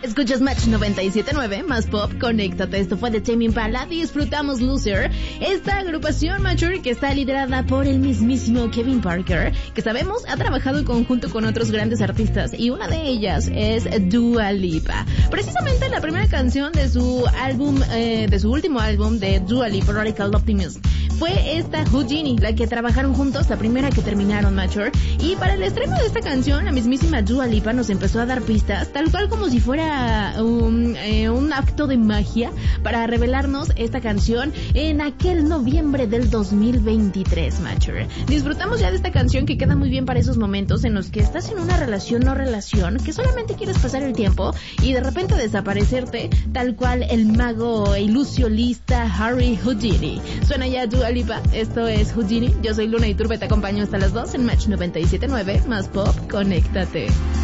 Escuchas Match 97.9, más pop, conéctate. Esto fue de Tame Impala, disfrutamos Loser. Esta agrupación mature que está liderada por el mismísimo Kevin Parker, que sabemos ha trabajado en conjunto con otros grandes artistas, y una de ellas es Dua Lipa. Precisamente la primera canción de su álbum, de su último álbum de Dua Lipa, Radical Optimism, fue esta Houdini, la que trabajaron juntos, la primera que terminaron mature. Y para el estreno de esta canción, la mismísima Dua Lipa nos empezó a dar pistas, tal cual como si fuera un acto de magia, para revelarnos esta canción en aquel noviembre del 2023, mature. Disfrutamos ya de esta canción que queda muy bien para esos momentos en los que estás en una relación no relación, que solamente quieres pasar el tiempo y de repente desaparecerte, tal cual el mago e ilusionista Harry Houdini. Suena ya Dua Lipa, esto es Houdini. Yo soy Luna Iturbe, te acompaño hasta las 2 en Match 97.9, más pop, conéctate.